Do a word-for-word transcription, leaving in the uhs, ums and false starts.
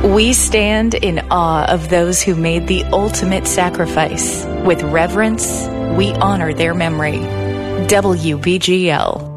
We stand in awe of those who made the ultimate sacrifice. With reverence, we honor their memory. W B G L.